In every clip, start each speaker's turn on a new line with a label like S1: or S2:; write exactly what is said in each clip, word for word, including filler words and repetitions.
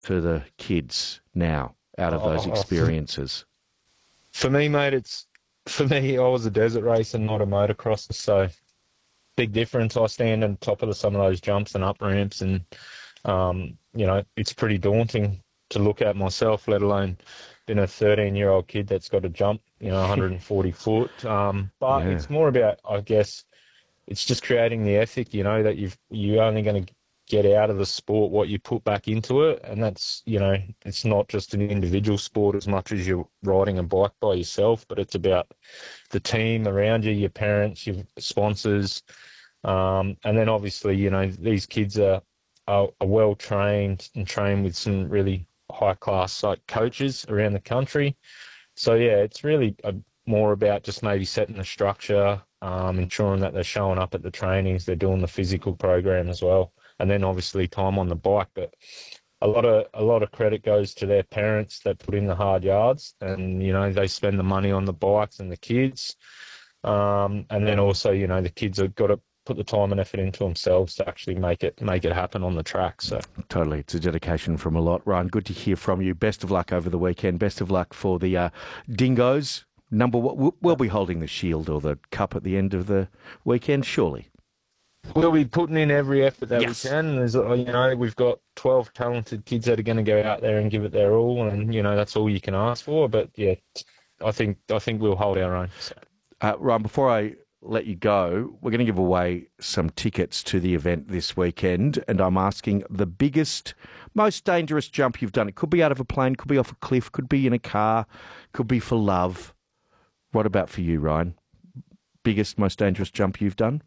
S1: for the kids now out of those
S2: Oh,
S1: experiences?
S2: For me, mate, it's for me. I was a desert racer, not a motocrosser, so big difference. I stand on top of the, some of those jumps and up ramps, and um, you know, it's pretty daunting to look at myself, let alone been a thirteen-year-old kid that's got to jump, you know, one hundred forty foot. Um, but
S1: Yeah.
S2: it's more about, I guess, it's just creating the ethic, you know, that you've you're only going to get out of the sport what you put back into it, and that's, you know, it's not just an individual sport as much as you're riding a bike by yourself, but it's about the team around you, your parents, your sponsors, um, and then obviously, you know, these kids are are, are well trained and trained with some really high class like coaches around the country. So yeah, it's really a, more about just maybe setting the structure, um, ensuring that they're showing up at the trainings, they're doing the physical program as well, and then obviously time on the bike. But a lot of a lot of credit goes to their parents that put in the hard yards, and you know they spend the money on the bikes and the kids, um, and then also you know the kids have got to put the time and effort into themselves to actually make it make it happen on the track. So
S1: Totally. It's a dedication from a lot. Ryan, good to hear from you. Best of luck over the weekend. Best of luck for the uh, Dingoes. Number one, we'll be holding the shield or the cup at the end of the weekend, surely.
S2: we'll be putting in every effort that
S1: Yes.
S2: we can. There's, uh, you know, we've got twelve talented kids that are going to go out there and give it their all, and you know that's all you can ask for. But yeah, I think I think we'll hold our own. So.
S1: Uh, Ryan, before I let you go, we're going to give away some tickets to the event this weekend, and I'm asking the biggest, most dangerous jump you've done. It could be out of a plane, could be off a cliff, could be in a car, could be for love. What about for you, Ryan? Biggest, most dangerous jump you've done?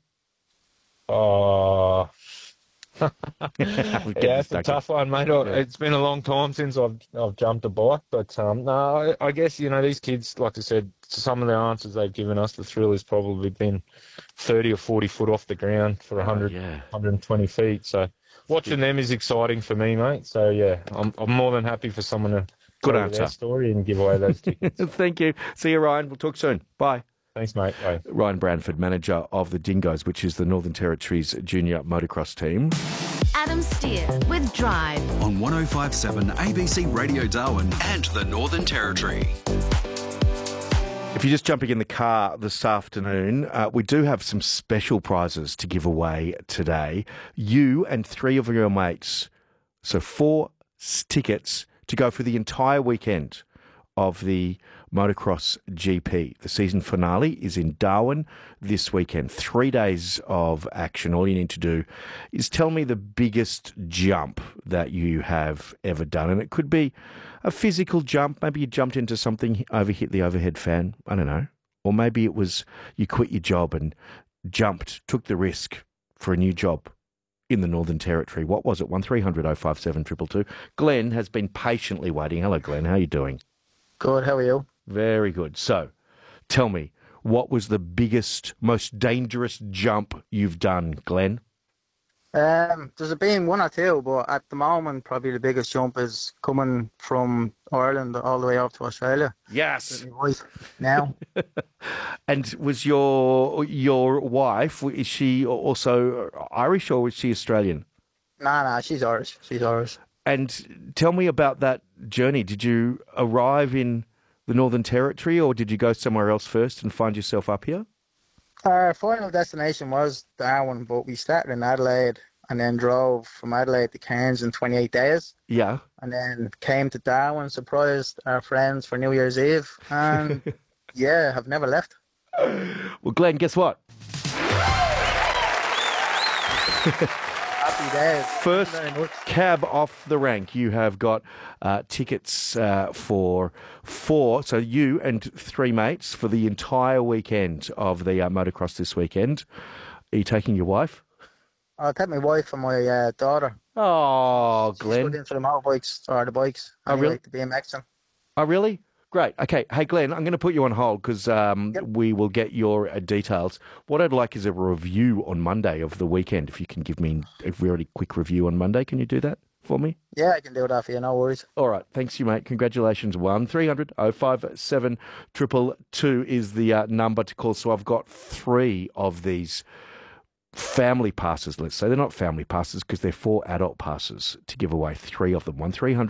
S2: Oh,
S1: We're
S2: yeah,
S1: getting
S2: it's a
S1: stuck in.
S2: tough one, mate. I It's been a long time since I've I've jumped a bike, but um, no, I, I guess you know these kids, like I said, some of the answers they've given us, the thrill has probably been thirty or forty foot off the ground for one hundred,
S1: yeah.
S2: one hundred twenty feet. So watching them is exciting for me, mate. So yeah, I'm I'm more than happy for someone to
S1: Good
S2: tell
S1: answer.
S2: their story and give away those tickets.
S1: Thank you. See you, Ryan. We'll talk soon. Bye.
S2: Thanks, mate. Bye.
S1: Ryan Branford, manager of the Dingoes, which is the Northern Territory's junior motocross team.
S3: Adam Steer with Drive.
S4: On one oh five point seven A B C Radio Darwin and the Northern Territory.
S1: If you're just jumping in the car this afternoon, uh, we do have some special prizes to give away today. You and three of your mates, so four s- tickets to go for the entire weekend of the Motocross G P. The season finale is in Darwin this weekend. Three days of action. All you need to do is tell me the biggest jump that you have ever done. And it could be a physical jump. Maybe you jumped into something, over hit the overhead fan. I don't know. Or maybe it was you quit your job and jumped, took the risk for a new job in the Northern Territory. What was it? one three hundred oh five seven two two two. Glenn has been patiently waiting. Hello, Glenn. How are you doing?
S5: Good, how are you?
S1: Very good. So, tell me, what was the biggest, most dangerous jump you've done, Glenn?
S5: Um, there's been one or two, but at the moment, probably the biggest jump is coming from Ireland all the way up to Australia.
S1: Yes.
S5: With my wife now.
S1: And was your your wife, is she also Irish or was she Australian?
S5: Nah, nah, she's Irish. She's Irish.
S1: And tell me about that journey. Did you arrive in the Northern Territory or did you go somewhere else first and find yourself up here?
S5: Our final destination was Darwin, but we started in Adelaide and then drove from Adelaide to Cairns in twenty-eight days.
S1: Yeah.
S5: And then came to Darwin, surprised our friends for New Year's Eve. And yeah, have never left.
S1: Well, Glenn, guess what?
S5: Happy days.
S1: First
S5: Thank you very much.
S1: cab off the rank. You have got uh, tickets uh, for four, so you and three mates for the entire weekend of the uh, motocross this weekend. Are you taking your wife?
S5: I'll take my wife and my uh, daughter.
S1: Oh,
S5: She's good
S1: Glenn.
S5: into the motorbikes or the bikes.
S1: Oh,
S5: Anyway,
S1: really?
S5: the BMXing.
S1: Oh, really? Great. Okay. Hey, Glenn, I'm going to put you on hold because um,
S5: Yep.
S1: we will get your uh, details. What I'd like is a review on Monday of the weekend. If you can give me a very quick review on Monday, can you do that for me?
S5: Yeah, I can do that for you, no worries.
S1: All right. Thanks, you, mate. Congratulations. one three hundred oh five seven two two two is the uh, number to call. So I've got three of these family passes, let's say. They're not family passes because they're four adult passes to give away, three of them. one three hundred